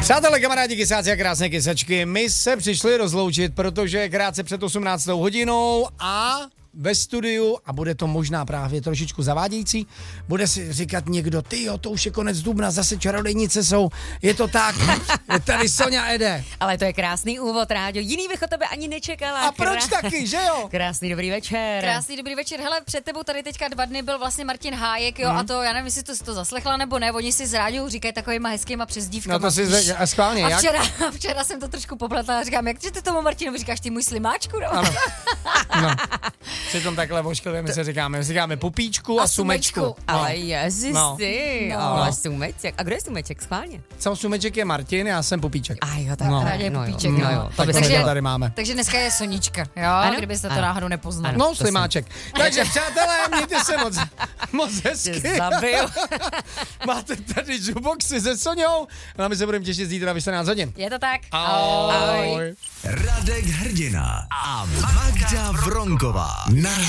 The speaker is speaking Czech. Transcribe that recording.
Přátelé, kamarádi, kysáci a krásné kysačky, my se přišli rozloučit, protože krátce před 18. hodinou a ve studiu, a bude to možná právě trošičku zavádějící, bude si říkat někdo, tyjo, to už je konec dubna, zase čarodejnice jsou, je to tak, je tady Soňa Ede. Ale to je krásný úvod, Ráďo, jiný bych od tebe ani nečekala. A proč taky, že jo? Krásný dobrý večer. Krásný dobrý večer. Hele, před tebou tady teďka 2 dny byl vlastně Martin Hájek, jo, a to, já nevím, jestli to zaslechla nebo ne, oni si z rádiu říkají takovýma hezkýma přezdívkama. No to si a schválně, a jak? včera jsem to trošku popletla a říkám, jak ty tomu Martinovi říkáš, ty můj slimáčku, no? Ano. No. Přitom takhle vošklivě my se říkáme pupíčku a sumečku. No. Ale ježiš No. ty, No. ale sumeček. A kdo je sumeček, schválně? Co sumeček je Martin, já jsem pupíček. A jo, tak No. Rádi je pupíček, no no. jo. Tak Takže- to tady máme. Takže dneska je Sonička, jo, Ano? kdybyste to Ano. náhodou nepoznali. Ano. No, to slimáček. Takže přátelé, mějte se moc hezky. Tě zabiju. Máte tady juboxy se Soňou. A my se budeme těšit zítra ve 14 hodin. Je to tak? Ahoj. Radek Hrdina a Magda Vronková.